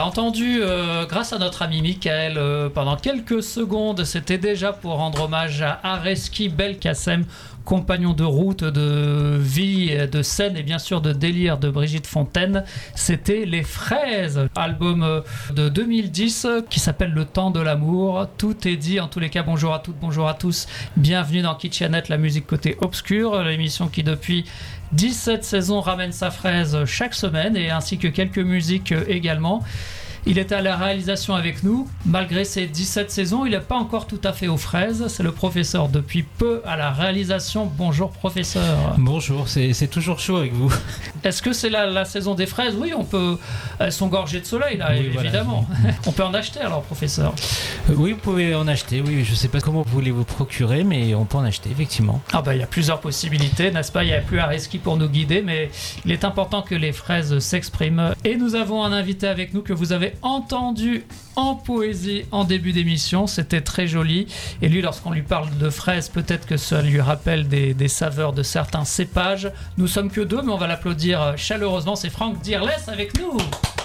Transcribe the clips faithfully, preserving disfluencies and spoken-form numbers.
l'a entendu euh, grâce à notre ami Mickaël euh, pendant quelques secondes. C'était déjà pour rendre hommage à Areski Belkacem, compagnon de route, de vie, de scène et bien sûr de délire de Brigitte Fontaine. C'était Les Fraises, album de deux mille dix qui s'appelle Le Temps de l'amour. Tout est dit. En tous les cas, bonjour à toutes, bonjour à tous. Bienvenue dans Kitchenette, la musique côté obscur, l'émission qui depuis dix-sept saisons ramène sa fraise chaque semaine et ainsi que quelques musiques également. Il est à la réalisation avec nous. Malgré ses dix-sept saisons, il n'est pas encore tout à fait aux fraises. C'est le professeur depuis peu à la réalisation. Bonjour professeur. Bonjour, c'est, c'est toujours chaud avec vous. Est-ce que c'est la, la saison des fraises ? Oui, on peut. Elles sont gorgées de soleil là, oui, évidemment. Voilà. On peut en acheter alors, professeur ? euh, Oui, vous pouvez en acheter. Oui, je ne sais pas comment vous voulez vous procurer, mais on peut en acheter effectivement. Ah bah il y a plusieurs possibilités, n'est-ce pas ? Il n'y a plus Areski pour nous guider, mais il est important que les fraises s'expriment. Et nous avons un invité avec nous que vous avez entendu en poésie en début d'émission, c'était très joli, et lui lorsqu'on lui parle de fraises peut-être que ça lui rappelle des, des saveurs de certains cépages. Nous sommes que deux mais on va l'applaudir chaleureusement, c'est Franck Dearless avec nous.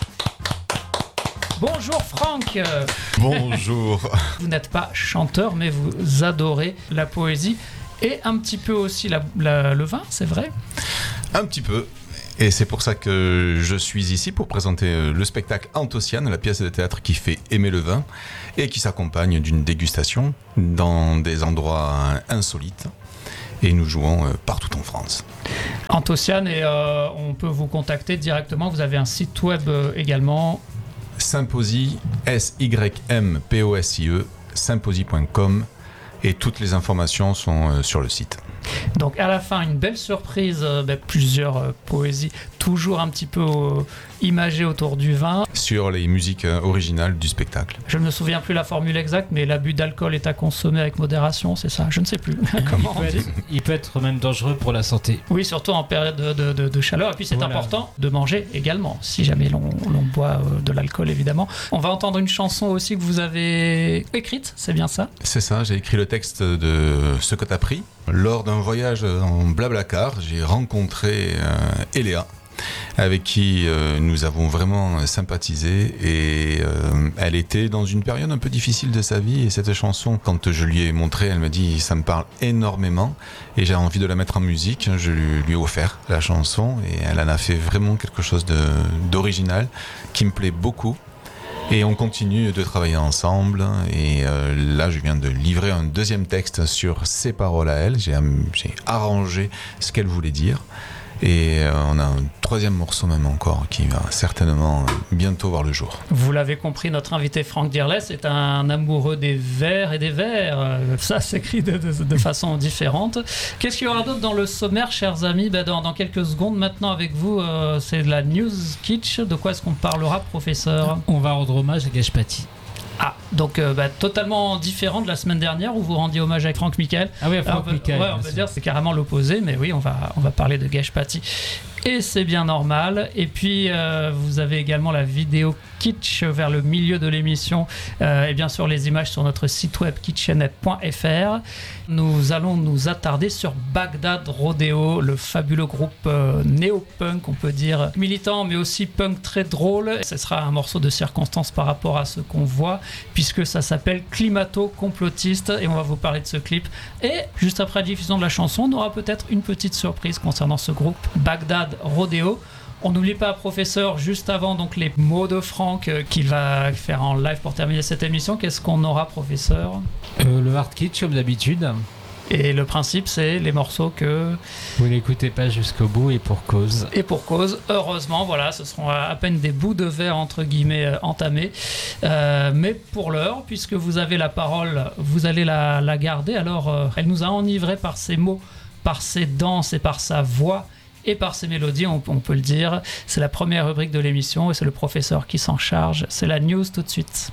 Bonjour Franck. Bonjour. Vous n'êtes pas chanteur mais vous adorez la poésie et un petit peu aussi la, la, le vin, c'est vrai ? Un petit peu. Et c'est pour ça que je suis ici pour présenter le spectacle Anthocyane, la pièce de théâtre qui fait aimer le vin et qui s'accompagne d'une dégustation dans des endroits insolites. Et nous jouons partout en France. Anthocyane, et euh, on peut vous contacter directement. Vous avez un site web euh, également. Symposie, S Y M P O S I E, symposie point com. Et toutes les informations sont euh, sur le site. Donc à la fin, une belle surprise, euh, bah, plusieurs euh, poésies, toujours un petit peu euh, imagées autour du vin. Sur les musiques euh, originales du spectacle. Je ne me souviens plus la formule exacte, mais l'abus d'alcool est à consommer avec modération, c'est ça ? Je ne sais plus. Comment il, peut être, il peut être même dangereux pour la santé. Oui, surtout en période de, de, de, de chaleur. Et puis c'est voilà. Important de manger également, si jamais l'on, l'on boit euh, de l'alcool évidemment. On va entendre une chanson aussi que vous avez écrite, c'est bien ça ? C'est ça, j'ai écrit le texte de Ce que t'as pris. Lors d'un voyage en Blablacar, j'ai rencontré euh, Eléa, avec qui euh, nous avons vraiment sympathisé et euh, elle était dans une période un peu difficile de sa vie et cette chanson, quand je lui ai montré, elle me dit ça me parle énormément et j'ai envie de la mettre en musique. Je lui, lui ai offert la chanson et elle en a fait vraiment quelque chose de, d'original qui me plaît beaucoup. Et on continue de travailler ensemble et euh, là je viens de livrer un deuxième texte sur ses paroles à elle, j'ai, j'ai arrangé ce qu'elle voulait dire et euh, on a un troisième morceau même encore qui va certainement bientôt voir le jour. Vous l'avez compris, notre invité Franck Dearless est un amoureux des vers et des vers, ça s'écrit de, de, de façon différente. Qu'est-ce qu'il y aura d'autre dans le sommaire, chers amis ? Ben dans, dans quelques secondes maintenant avec vous, euh, c'est de la news kitsch. De quoi est-ce qu'on parlera, professeur ? On va rendre hommage à Gage-Paty. Ah, donc euh, bah, totalement différent de la semaine dernière où vous rendiez hommage à Franck Mickaël. Ah oui, à Franck Mickaël. Ouais, on peut dire que c'est carrément l'opposé, mais oui, on va, on va parler de Gage-Paty. Et c'est bien normal. Et puis, euh, vous avez également la vidéo kitsch vers le milieu de l'émission euh, et bien sûr les images sur notre site web kitchenette point f r. Nous allons nous attarder sur Bagdad Rodeo, le fabuleux groupe euh, néo-punk, on peut dire militant, mais aussi punk très drôle. Ce sera un morceau de circonstance par rapport à ce qu'on voit, puisque ça s'appelle Climato-complotiste, et on va vous parler de ce clip. Et juste après la diffusion de la chanson, on aura peut-être une petite surprise concernant ce groupe Bagdad Rodeo. On n'oublie pas, professeur, juste avant donc les mots de Franck euh, qu'il va faire en live pour terminer cette émission. Qu'est-ce qu'on aura, professeur ? euh, Le hard kitsch comme d'habitude. Et le principe, c'est les morceaux que... Vous n'écoutez pas jusqu'au bout et pour cause. Et pour cause, heureusement, voilà, ce seront à peine des bouts de verre, entre guillemets, euh, entamés. Euh, mais pour l'heure, puisque vous avez la parole, vous allez la, la garder. Alors, euh, elle nous a enivrés par ses mots, par ses danses et par sa voix. Et par ses mélodies, on, on peut le dire. C'est la première rubrique de l'émission et c'est le professeur qui s'en charge. C'est la news tout de suite.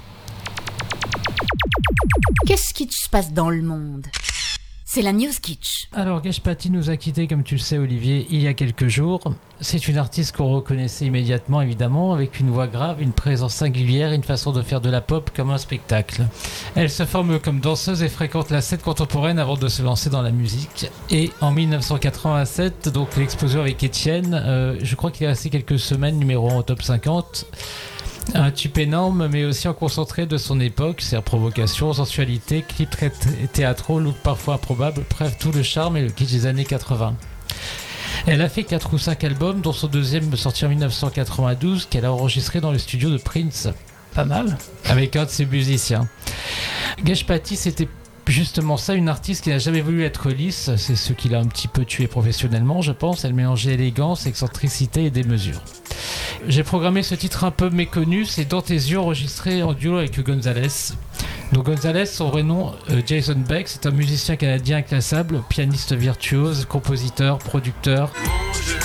Qu'est-ce qui se passe dans le monde ? C'est la news kitsch. Alors, Gage-Paty nous a quittés, comme tu le sais, Olivier, il y a quelques jours. C'est une artiste qu'on reconnaissait immédiatement, évidemment, avec une voix grave, une présence singulière, une façon de faire de la pop comme un spectacle. Elle se forme comme danseuse et fréquente la scène contemporaine avant de se lancer dans la musique. Et en dix-neuf cent quatre-vingt-sept, donc l'explosion avec Etienne, euh, je crois qu'il est resté quelques semaines numéro un au top cinquante. Un tube énorme, mais aussi en concentré de son époque, c'est-à-dire provocation, sensualité, clips très théâtraux, look parfois improbable, bref, tout le charme et le kitsch des années quatre-vingts. Elle a fait quatre ou cinq albums, dont son deuxième sorti en dix-neuf cent quatre-vingt-douze, qu'elle a enregistré dans le studio de Prince. Pas mal. Avec un de ses musiciens. Geshpati, c'était justement ça, une artiste qui n'a jamais voulu être lisse. C'est ce qui l'a un petit peu tué professionnellement, je pense. Elle mélangeait élégance, excentricité et démesure. J'ai programmé ce titre un peu méconnu, c'est Dans tes yeux, enregistré en duo avec Gonzalez. Donc Gonzalez, son vrai nom, euh, Jason Beck, c'est un musicien canadien inclassable, pianiste virtuose, compositeur, producteur. Mon jeu,